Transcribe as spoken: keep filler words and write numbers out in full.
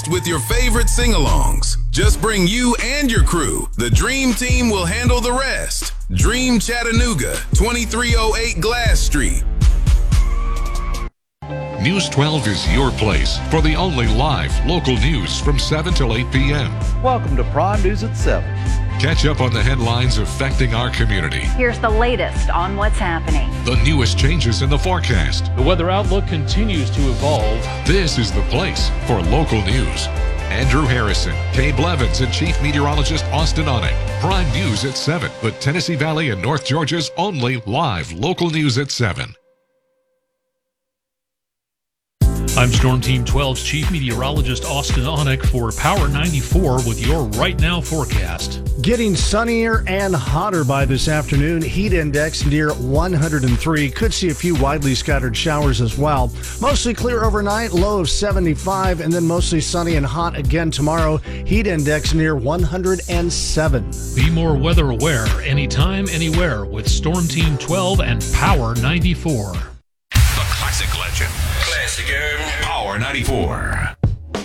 best with your favorite sing-alongs. Just bring you and your crew. The Dream Team will handle the rest. Dream Chattanooga, twenty-three oh eight Glass Street. News twelve is your place for the only live local news from seven till eight p.m. Welcome to Prime News at seven. Catch up on the headlines affecting our community. Here's the latest on what's happening. The newest changes in the forecast. The weather outlook continues to evolve. This is the place for local news. Andrew Harrison, Kay Blevins, and Chief Meteorologist Austin Onek. Prime News at seven, but Tennessee Valley and North Georgia's only live local news at seven. I'm Storm Team twelve's Chief Meteorologist Austin Onek for Power ninety-four with your Right Now forecast. Getting sunnier and hotter by this afternoon. Heat index near one hundred three. Could see a few widely scattered showers as well. Mostly clear overnight, low of seventy-five, and then mostly sunny and hot again tomorrow. Heat index near one hundred seven. Be more weather aware anytime, anywhere with Storm Team twelve and Power ninety-four. The classic legend. Classic girl. Power ninety-four.